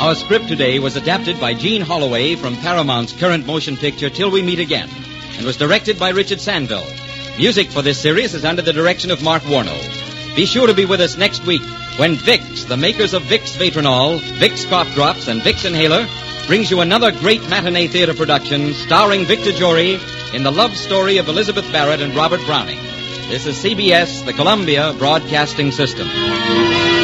Our script today was adapted by Gene Holloway from Paramount's current motion picture Till We Meet Again, and was directed by Richard Sandville. Music for this series is under the direction of Mark Warno. Be sure to be with us next week when Vicks, the makers of Vicks Vatronol, Vicks Cough Drops, and Vicks Inhaler, brings you another great matinee theater production starring Victor Jory in the love story of Elizabeth Barrett and Robert Browning. This is CBS, the Columbia Broadcasting System.